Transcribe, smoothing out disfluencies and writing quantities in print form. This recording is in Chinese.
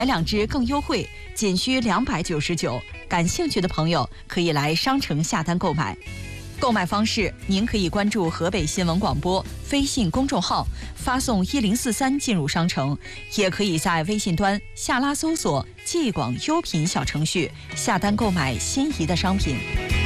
买2只更优惠，仅需299。感兴趣的朋友可以来商城下单购买。购买方式，您可以关注河北新闻广播微信公众号，发送1043进入商城，也可以在微信端下拉搜索“济广优品”小程序，下单购买心仪的商品。